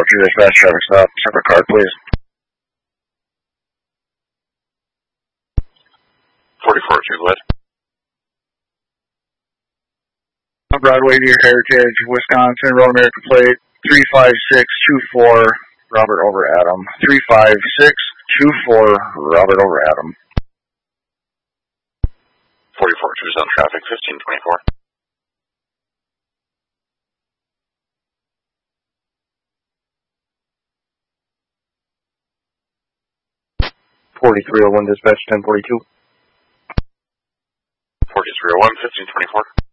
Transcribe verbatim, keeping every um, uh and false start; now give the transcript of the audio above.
two dispatch traffic stop. Separate card, please. forty-four two, go ahead. Broadway near Heritage, Wisconsin, Road American Plate, three five six two four, Robert over Adam. three five six two four, Robert over Adam. forty-four two is on traffic, fifteen twenty-four. forty-three oh one dispatch, ten forty-two. forty-three oh one, fifteen twenty-four.